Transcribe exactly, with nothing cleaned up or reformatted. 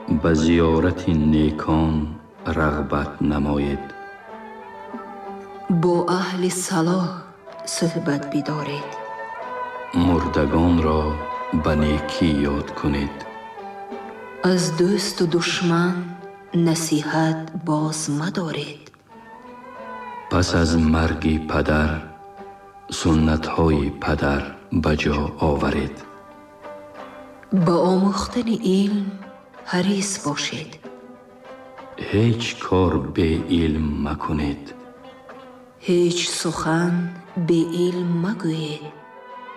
به زیارت نیکان رغبت نمایید. با اهل صلاح صحبت بدارید. مردگان را به نیکی یاد کنید. از دوست و دشمن نصیحت باز مدارید. پس از مرگ پدر سنت های پدر بجا آورید. با آموختن علم حریص باشید. هیچ کار به علم مکنید. هیچ سخن به علم مگویید.